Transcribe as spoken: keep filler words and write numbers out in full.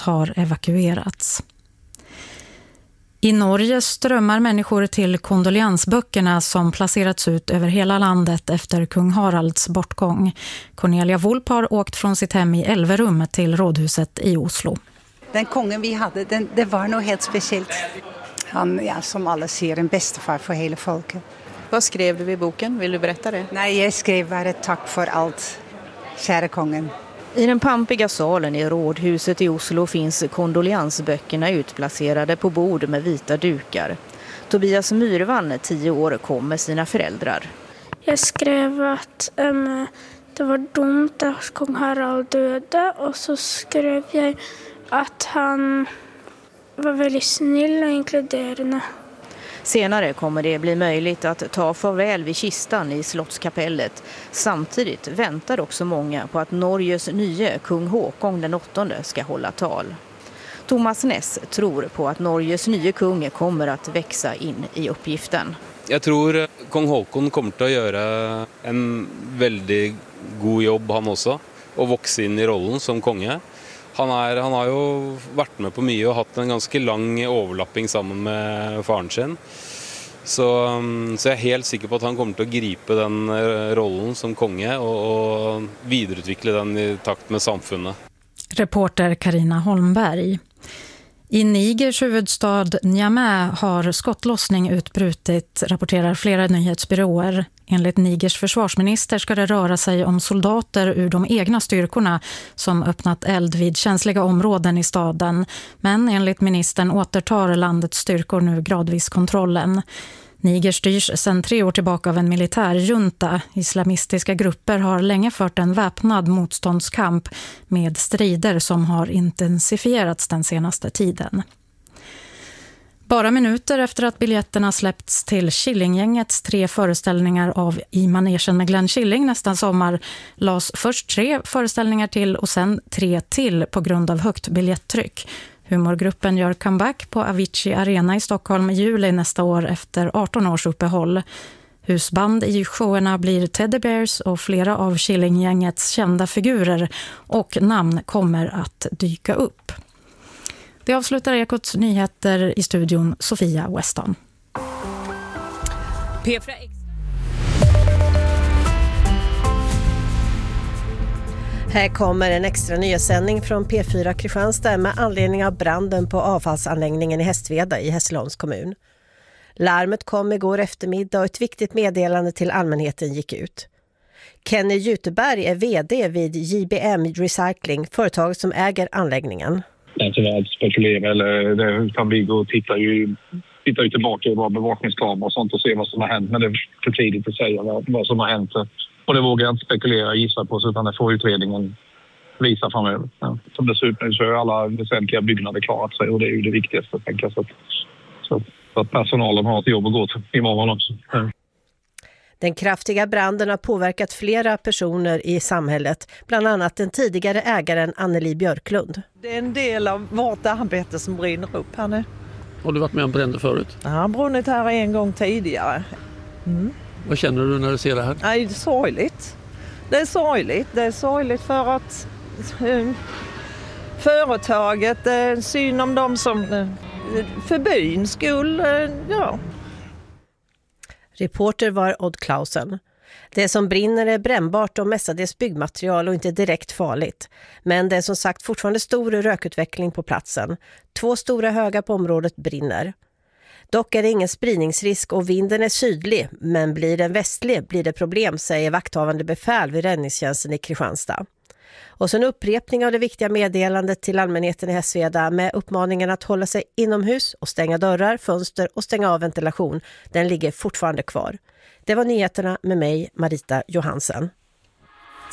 har evakuerats. I Norge strömmar människor till kondoleansböckerna som placerats ut över hela landet efter kung Haralds bortgång. Cornelia Wolp har åkt från sitt hem i Elverum till rådhuset i Oslo. Den kongen vi hade, den, det var nog helt speciellt. Han, ja, som alla ser, en bästefar för hela folket. Vad skrev du i boken? Vill du berätta det? Nej, jag skrev bara ett tack för allt, kära kongen. I den pampiga salen i rådhuset i Oslo finns kondoleansböckerna utplacerade på bord med vita dukar. Tobias Myrvan, tio år, kom med sina föräldrar. Jag skrev att um, det var dumt att kung Harald döde, och så skrev jag att han var väldigt snill och inkluderande. Senare kommer det bli möjligt att ta farväl vid kistan i slottskapellet. Samtidigt väntar också många på att Norges nye kung Håkon den åttonde ska hålla tal. Thomas Ness tror på att Norges nye kung kommer att växa in i uppgiften. Jag tror kung Håkon kommer att göra en väldigt god jobb han också och växa in i rollen som konge. Han, är, han har ju varit med på mycket och haft en ganska lång överlappning samman med faren sin. Så, så jag är helt säker på att han kommer att gripa den rollen som konge och, och vidareutveckla den i takt med samfunnet. Reporter Karina Holmberg. I Nigers huvudstad Niamey har skottlossning utbrutit, rapporterar flera nyhetsbyråer. Enligt Nigers försvarsminister ska det röra sig om soldater ur de egna styrkorna som öppnat eld vid känsliga områden i staden. Men enligt ministern återtar landets styrkor nu gradvis kontrollen. Niger styrs sedan tre år tillbaka av en militärjunta. Islamistiska grupper har länge fört en väpnad motståndskamp med strider som har intensifierats den senaste tiden. Bara minuter efter att biljetterna släppts till Killinggängets tre föreställningar av I manegen med Glenn Killing nästan sommar lades först tre föreställningar till och sen tre till på grund av högt biljetttryck. Humorgruppen gör comeback på Avicii Arena i Stockholm i juli nästa år efter arton års uppehåll. Husband i showerna blir Teddy Bears och flera av Killinggängets kända figurer och namn kommer att dyka upp. Det avslutar Ekots nyheter i studion Sofia Weston. P fyra Extra. Här kommer en extra nyhetssändning från P fyra Kristianstad med anledning av branden på avfallsanläggningen i Hästveda i Hässleholms kommun. Larmet kom igår eftermiddag och ett viktigt meddelande till allmänheten gick ut. Kenny Juteberg är vd vid J B M Recycling, företaget som äger anläggningen. Inte att spekulera, eller det kan vi gå och titta ju, titta ju tillbaka i våra bevakningskameror och sånt och se vad som har hänt. Men det är för tidigt att säga vad, vad som har hänt. Och det vågar jag inte spekulera och gissa på, så utan det får utredningen visa framöver. Ja. Som det ser ut nu så är alla väsentliga byggnader klarat sig, och det är ju det viktigaste, tänker jag. Så att, så, så att personalen har ett jobb att gå till imorgon också. Ja. Den kraftiga branden har påverkat flera personer i samhället, bland annat den tidigare ägaren Anneli Björklund. Det är en del av vårt arbete som brinner upp här nu. Har du varit med om bränder förut? Ja, jag har brunnit här en gång tidigare. Mm. Vad känner du när du ser det här? Nej, det är sorgligt. Det är sorgligt. Det är sorgligt för att eh, företaget, det är synd om dem som eh, för byns skull, eh, ja. Reporter var Odd Klausen. Det som brinner är brännbart och mestadels byggmaterial och inte direkt farligt. Men det är som sagt fortfarande stor rökutveckling på platsen. Två stora högar på området brinner. Dock är det ingen spridningsrisk och vinden är sydlig, men blir den västlig blir det problem, säger vakthavande befäl vid räddningstjänsten i Kristianstad. Och så en upprepning av det viktiga meddelandet till allmänheten i Hästveda med uppmaningen att hålla sig inomhus och stänga dörrar, fönster och stänga av ventilation. Den ligger fortfarande kvar. Det var nyheterna med mig, Marita Johansen.